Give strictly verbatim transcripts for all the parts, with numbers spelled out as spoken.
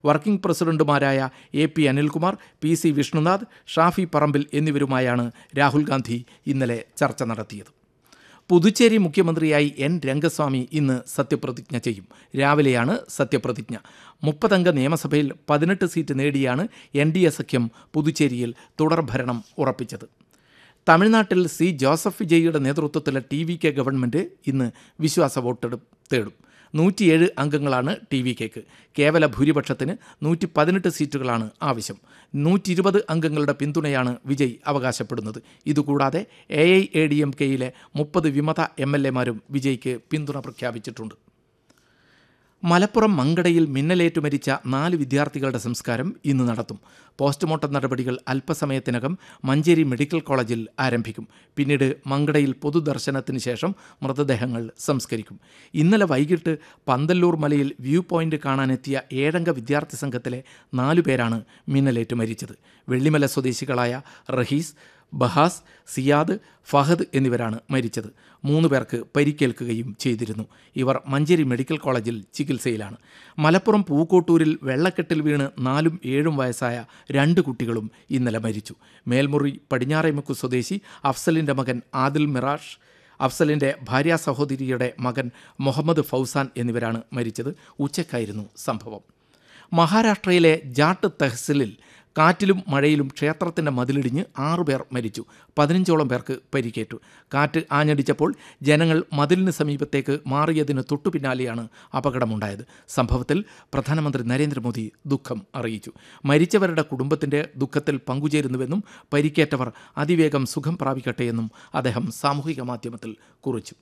Working പ്രസിഡന്റുമാരായ A P Anilkumar, P C Vishnunath, Shafi Parambil എന്നിവരുമായാണ് Rahul Gandhi ഇന്നലെ ചർച്ച നടത്തിയത്. പുതുച്ചേരി മുഖ്യമന്ത്രിയായി എൻ രംഗസ്വാമി ഇന്ന് സത്യപ്രതിജ്ഞ ചെയ്യും. രാവിലെയാണ് സത്യപ്രതിജ്ഞ. മുപ്പതംഗ നിയമസഭയിൽ പതിനെട്ട് സീറ്റ് നേടിയാണ് എൻ ഡി എ സഖ്യം പുതുച്ചേരിയിൽ തുടർഭരണം ഉറപ്പിച്ചത്. തമിഴ്നാട്ടിൽ C Joseph വിജയിയുടെ നേതൃത്വത്തിലെ T V K government ഇന്ന് വിശ്വാസ വോട്ടെടു തേടും. നൂറ്റിയേഴ് അംഗങ്ങളാണ് ടി വി കെക്ക്. കേവല ഭൂരിപക്ഷത്തിന് നൂറ്റി പതിനെട്ട് സീറ്റുകളാണ് ആവശ്യം. നൂറ്റി ഇരുപത് അംഗങ്ങളുടെ പിന്തുണയാണ് വിജയ് അവകാശപ്പെടുന്നത്. ഇതുകൂടാതെ A I A D M കെയിലെ മുപ്പത് വിമത എം എൽ എമാരും വിജയ്ക്ക് പിന്തുണ പ്രഖ്യാപിച്ചിട്ടുണ്ട്. മലപ്പുറം മങ്കടയിൽ മിന്നലേറ്റു മരിച്ച നാല് വിദ്യാർത്ഥികളുടെ സംസ്കാരം ഇന്ന് നടത്തും. പോസ്റ്റ്മോർട്ടം നടപടികൾ അല്പസമയത്തിനകം മഞ്ചേരി മെഡിക്കൽ കോളേജിൽ ആരംഭിക്കും. പിന്നീട് മങ്കടയിൽ പൊതുദർശനത്തിന് ശേഷം മൃതദേഹങ്ങൾ സംസ്കരിക്കും. ഇന്നലെ വൈകിട്ട് പന്തല്ലൂർ മലയിൽ വ്യൂ പോയിന്റ് കാണാനെത്തിയ ഏഴംഗ വിദ്യാർത്ഥി സംഘത്തിലെ നാലുപേരാണ് മിന്നലേറ്റ് മരിച്ചത്. വെള്ളിമല സ്വദേശികളായ റഹീസ്, ബഹാസ്, സിയാദ്, ഫഹദ് എന്നിവരാണ് മരിച്ചത്. മൂന്ന് പേർക്ക് പരിക്കേൽക്കുകയും ചെയ്തിരുന്നു. ഇവർ മഞ്ചേരി മെഡിക്കൽ കോളേജിൽ ചികിത്സയിലാണ്. മലപ്പുറം പൂക്കോട്ടൂരിൽ വെള്ളക്കെട്ടിൽ വീണ് നാലും ഏഴും വയസ്സായ രണ്ട് കുട്ടികളും ഇന്നലെ മരിച്ചു. മേൽമുറി പടിഞ്ഞാറേമുക്ക് സ്വദേശി അഫ്സലിൻ്റെ മകൻ ആദിൽ മിറാഷ്, അഫ്സലിൻ്റെ ഭാര്യാ സഹോദരിയുടെ മകൻ മുഹമ്മദ് ഫൗസാൻ എന്നിവരാണ് മരിച്ചത്. ഉച്ചയ്ക്കായിരുന്നു സംഭവം. മഹാരാഷ്ട്രയിലെ ജാട്ട് തെഹ്സിലിൽ കാറ്റിലും മഴയിലും ക്ഷേത്രത്തിൻ്റെ മതിലിടിഞ്ഞ് ആറുപേർ മരിച്ചു. പതിനഞ്ചോളം പേർക്ക് പരിക്കേറ്റു. കാറ്റ് ആഞ്ഞടിച്ചപ്പോൾ ജനങ്ങൾ മതിലിന് സമീപത്തേക്ക് മാറിയതിന് തൊട്ടുപിന്നാലെയാണ് അപകടമുണ്ടായത്. സംഭവത്തിൽ പ്രധാനമന്ത്രി നരേന്ദ്രമോദി ദുഃഖം അറിയിച്ചു. മരിച്ചവരുടെ കുടുംബത്തിൻ്റെ ദുഃഖത്തിൽ പങ്കുചേരുന്നുവെന്നും പരിക്കേറ്റവർ അതിവേഗം സുഖം പ്രാപിക്കട്ടെയെന്നും അദ്ദേഹം സാമൂഹിക മാധ്യമത്തിൽ കുറിച്ചു.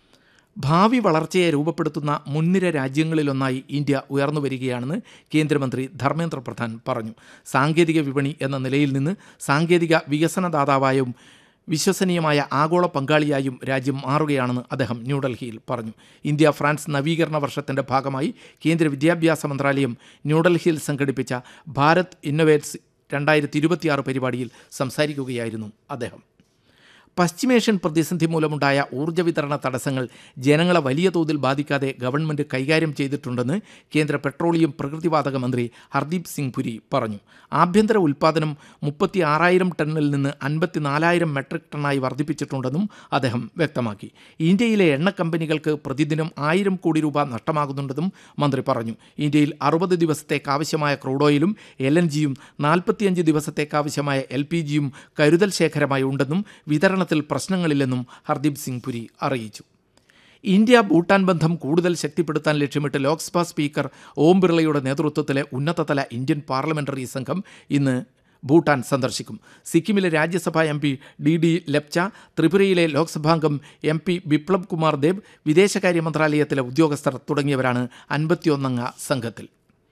ഭാവി വളർച്ചയെ രൂപപ്പെടുത്തുന്ന മുൻനിര രാജ്യങ്ങളിലൊന്നായി ഇന്ത്യ ഉയർന്നു വരികയാണെന്ന് കേന്ദ്രമന്ത്രി ധർമ്മേന്ദ്ര പ്രധാൻ പറഞ്ഞു. സാങ്കേതിക വിപണി എന്ന നിലയിൽ നിന്ന് സാങ്കേതിക വികസനദാതാവായും വിശ്വസനീയമായ ആഗോള പങ്കാളിയായും രാജ്യം മാറുകയാണെന്ന് അദ്ദേഹം ന്യൂഡൽഹിയിൽ പറഞ്ഞു. ഇന്ത്യ ഫ്രാൻസ് നവീകരണ വർഷത്തിൻ്റെ ഭാഗമായി കേന്ദ്ര വിദ്യാഭ്യാസ മന്ത്രാലയം ന്യൂഡൽഹിയിൽ സംഘടിപ്പിച്ച ഭാരത് ഇന്നൊവേറ്റ്സ് രണ്ടായിരത്തി ഇരുപത്തിയാറ് പരിപാടിയിൽ സംസാരിക്കുകയായിരുന്നു അദ്ദേഹം. പശ്ചിമേഷ്യൻ പ്രതിസന്ധി മൂലമുണ്ടായ ഊർജ്ജ വിതരണ തടസ്സങ്ങൾ ജനങ്ങളെ വലിയ തോതിൽ ബാധിക്കാതെ ഗവൺമെൻറ് കൈകാര്യം ചെയ്തിട്ടുണ്ടെന്ന് കേന്ദ്ര പെട്രോളിയം പ്രകൃതിവാതക മന്ത്രി ഹർദീപ് സിംഗ് പുരി പറഞ്ഞു. ആഭ്യന്തര ഉൽപ്പാദനം മുപ്പത്തി ആറായിരം ടണ്ണിൽ നിന്ന് അൻപത്തി നാലായിരം മെട്രിക് ടണ്ണായി വർദ്ധിപ്പിച്ചിട്ടുണ്ടെന്നും അദ്ദേഹം വ്യക്തമാക്കി. ഇന്ത്യയിലെ എണ്ണ കമ്പനികൾക്ക് പ്രതിദിനം ആയിരം കോടി രൂപ നഷ്ടമാകുന്നുണ്ടെന്നും മന്ത്രി പറഞ്ഞു. ഇന്ത്യയിൽ അറുപത് ദിവസത്തേക്കാവശ്യമായ ക്രൂഡ് ഓയിലും എൽ എൻ ജിയും നാൽപ്പത്തിയഞ്ച് ദിവസത്തേക്കാവശ്യമായ എൽ പി ജിയും കരുതൽ ശേഖരമായി ഉണ്ടെന്നും വിതരണ പ്രശ്നങ്ങളില്ലെന്നും ഹർദീപ് സിംഗ് പുരി അറിയിച്ചു. ഇന്ത്യ ഭൂട്ടാൻ ബന്ധം കൂടുതൽ ശക്തിപ്പെടുത്താൻ ലക്ഷ്യമിട്ട് ലോക്സഭാ സ്പീക്കർ ഓം ബിർളയുടെ നേതൃത്വത്തിലെ ഉന്നതതല ഇന്ത്യൻ പാർലമെന്ററി സംഘം ഇന്ന് ഭൂട്ടാൻ സന്ദർശിക്കും. സിക്കിമിലെ രാജ്യസഭാ M P D D Lepcha, ത്രിപുരയിലെ ലോക്സഭാംഗം എം പി ബിപ്ലബ് കുമാർ ദേബ്, വിദേശകാര്യ മന്ത്രാലയത്തിലെ ഉദ്യോഗസ്ഥർ തുടങ്ങിയവരാണ് അൻപത്തിയൊന്നംഗ സംഘത്തിൽ.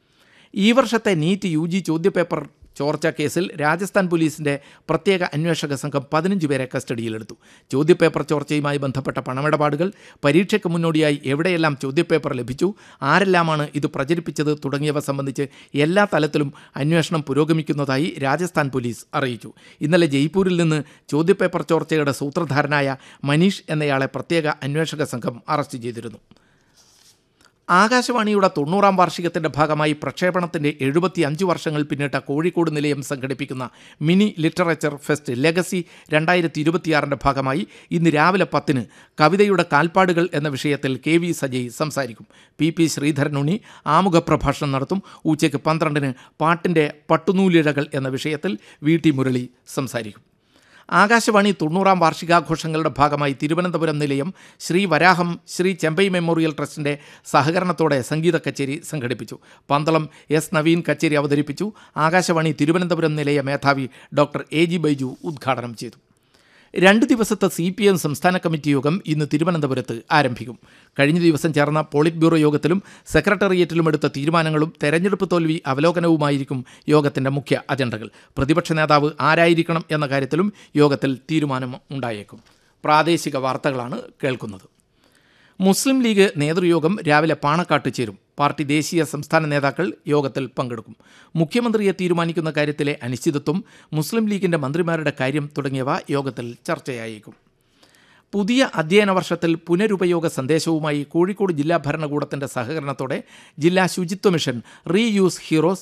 ഈ വർഷത്തെ നീറ്റ് യു ജി ചോദ്യപേപ്പർ ചോർച്ച കേസിൽ രാജസ്ഥാൻ പോലീസിൻ്റെ പ്രത്യേക അന്വേഷക സംഘം പതിനഞ്ച് പേരെ കസ്റ്റഡിയിലെടുത്തു. ചോദ്യപേപ്പർ ചോർച്ചയുമായി ബന്ധപ്പെട്ട പണമിടപാടുകൾ, പരീക്ഷയ്ക്ക് മുന്നോടിയായി എവിടെയെല്ലാം ചോദ്യപേപ്പർ ലഭിച്ചു, ആരെല്ലാമാണ് ഇത് പ്രചരിപ്പിച്ചത് തുടങ്ങിയവ സംബന്ധിച്ച് എല്ലാ തലത്തിലും അന്വേഷണം പുരോഗമിക്കുന്നതായി രാജസ്ഥാൻ പോലീസ് അറിയിച്ചു. ഇന്നലെ ജയ്പൂരിൽ നിന്ന് ചോദ്യപേപ്പർ ചോർച്ചയുടെ സൂത്രധാരനായ മനീഷ് എന്നയാളെ പ്രത്യേക അന്വേഷക സംഘം അറസ്റ്റ് ചെയ്തിരുന്നു. ആകാശവാണിയുടെ തൊണ്ണൂറാം വാർഷികത്തിൻ്റെ ഭാഗമായി പ്രക്ഷേപണത്തിൻ്റെ എഴുപത്തി അഞ്ച് വർഷങ്ങൾ പിന്നിട്ട കോഴിക്കോട് നിലയം സംഘടിപ്പിക്കുന്ന മിനി ലിറ്ററേച്ചർ ഫെസ്റ്റ് ലെഗസി രണ്ടായിരത്തി ഇരുപത്തിയാറിൻ്റെ ഭാഗമായി ഇന്ന് രാവിലെ പത്തിന് കവിതയുടെ കാൽപ്പാടുകൾ എന്ന വിഷയത്തിൽ കെ വി സജയ് സംസാരിക്കും. പി പി ശ്രീധരനുണ്ണി ആമുഖ പ്രഭാഷണം നടത്തും. ഉച്ചയ്ക്ക് പന്ത്രണ്ടിന് പാട്ടിൻ്റെ പട്ടുനൂലിഴകൾ എന്ന വിഷയത്തിൽ വി ടി മുരളി സംസാരിക്കും. ആകാശവാണി തൊണ്ണൂറാം വാർഷികാഘോഷങ്ങളുടെ ഭാഗമായി തിരുവനന്തപുരം നിലയം ശ്രീ വരാഹം ശ്രീ ചെമ്പൈ മെമ്മോറിയൽ ട്രസ്റ്റിൻ്റെ സഹകരണത്തോടെ സംഗീത കച്ചേരി സംഘടിപ്പിച്ചു. പന്തളം എസ് നവീൻ കച്ചേരി അവതരിപ്പിച്ചു. ആകാശവാണി തിരുവനന്തപുരം നിലയ മേധാവി ഡോക്ടർ എ ജി ബൈജു ഉദ്ഘാടനം ചെയ്തു. രണ്ട് ദിവസത്തെ സി പി എം സംസ്ഥാന കമ്മിറ്റി യോഗം ഇന്ന് തിരുവനന്തപുരത്ത് ആരംഭിക്കും. കഴിഞ്ഞ ദിവസം ചേർന്ന പോളിറ്റ് ബ്യൂറോ യോഗത്തിലും സെക്രട്ടേറിയറ്റിലും എടുത്ത തീരുമാനങ്ങളും തെരഞ്ഞെടുപ്പ് തോൽവി അവലോകനവുമായിരിക്കും യോഗത്തിൻ്റെ മുഖ്യ അജണ്ടകൾ. പ്രതിപക്ഷ നേതാവ് ആരായിരിക്കണം എന്ന കാര്യത്തിലും യോഗത്തിൽ തീരുമാനം ഉണ്ടായേക്കും. പ്രാദേശിക വാർത്തകളാണ് കേൾക്കുന്നത്. മുസ്ലിം ലീഗ് നേതൃയോഗം രാവിലെ പാണക്കാട്ട് ചേരും. പാർട്ടി ദേശീയ സംസ്ഥാന നേതാക്കൾ യോഗത്തിൽ പങ്കെടുക്കും. മുഖ്യമന്ത്രിയെ തീരുമാനിക്കുന്ന കാര്യത്തിലെ അനിശ്ചിതത്വം, മുസ്ലിം ലീഗിൻ്റെ മന്ത്രിമാരുടെ കാര്യം തുടങ്ങിയവ യോഗത്തിൽ ചർച്ചയായേക്കും. പുതിയ അധ്യയന വർഷത്തിൽ പുനരുപയോഗ സന്ദേശവുമായി കോഴിക്കോട് ജില്ലാ ഭരണകൂടത്തിൻ്റെ സഹകരണത്തോടെ ജില്ലാ ശുചിത്വ മിഷൻ റീ യൂസ് ഹീറോസ്